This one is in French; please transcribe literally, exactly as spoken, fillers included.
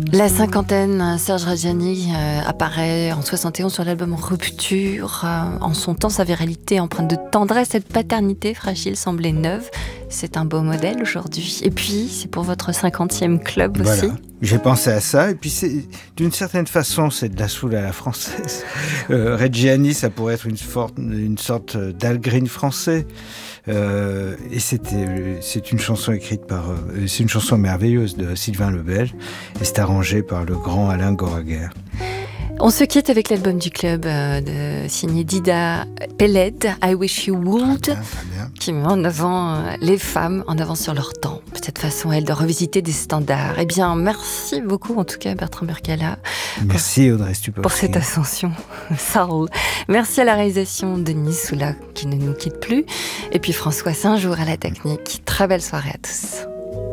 La cinquantaine, Serge Reggiani euh, apparaît en soixante et onze sur l'album Rupture. Euh, en son temps, sa virilité empreinte de tendresse et de paternité fragile semblait neuve. C'est un beau modèle aujourd'hui. Et puis, c'est pour votre cinquantième club voilà. aussi. J'ai pensé à ça. Et puis, c'est, d'une certaine façon, c'est de la soul à la française. Euh, Reggiani, ça pourrait être une, for- une sorte d'Algreen français. Euh, et c'était, c'est une chanson écrite par... Euh, c'est une chanson merveilleuse de Sylvain Lebel. Et c'est arrangé par le grand Alain Goraguer. On se quitte avec l'album du club euh, de, signé Dida Peled, I Wish You Would, Très bien, très bien. qui met en avant euh, les femmes, en avant sur leur temps. Cette façon, elle, de revisiter des standards. Eh bien, merci beaucoup, en tout cas, Bertrand Burkala. Merci, pour, Audrey Stupowski. Pour cette ascension soul. Merci à la réalisation de Denis Soula, qui ne nous quitte plus. Et puis François Saint-Jour à la technique. Très belle soirée à tous.